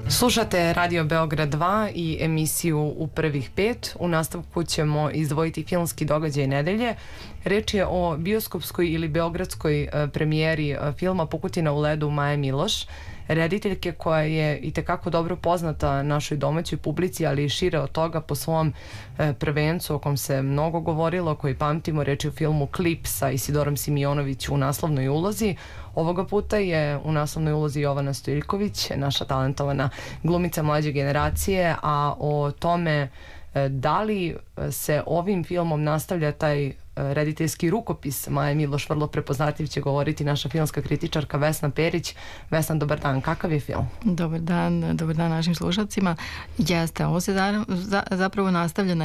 Slušate Radio Beograd 2 i emisiju U prvih pet. U nastavku ćemo izdvojiti filmski događaj nedelje. Reč je o bioskopskoj ili beogradskoj premijeri filma Pukotina u ledu Maje Miloš, rediteljke koja je itekako dobro poznata našoj domaćoj publici, ali i šire od toga po svom prvencu o kom se mnogo govorilo, koji pamtimo. Reč je o filmu Klip sa Isidorom Simionović u naslovnoj ulozi. Ovoga puta je u naslovnoj ulozi Jovana Stojiljković, naša talentovana glumica mlađe generacije, a o tome da li se ovim filmom nastavlja taj rediteljski rukopis Maje Miloš, vrlo prepoznatljiv, će govoriti naša filmska kritičarka Vesna Perić. Vesna, dobar dan, kakav je film? Dobar dan našim slušalcima. Jeste, ovo se zapravo nastavlja na